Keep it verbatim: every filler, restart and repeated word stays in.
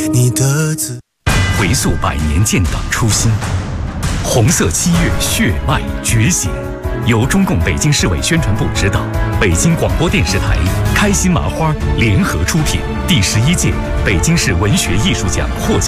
你的字。 回溯百年建党初心，红色七月血脉觉醒。由中共北京市委宣传部指导，北京广播电视台、开心麻花联合出品，第十一届北京市文学艺术奖获奖。